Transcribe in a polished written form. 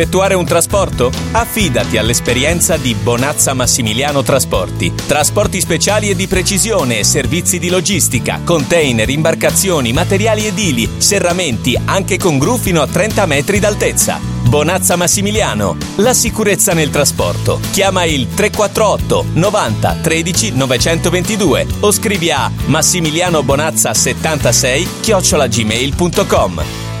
Effettuare un trasporto? Affidati all'esperienza di Bonazza Massimiliano Trasporti. Trasporti speciali e di precisione, servizi di logistica, container, imbarcazioni, materiali edili, serramenti, anche con gru fino a 30 metri d'altezza. Bonazza Massimiliano, la sicurezza nel trasporto. Chiama il 348 90 13 922 o scrivi a massimilianobonazza76@gmail.com.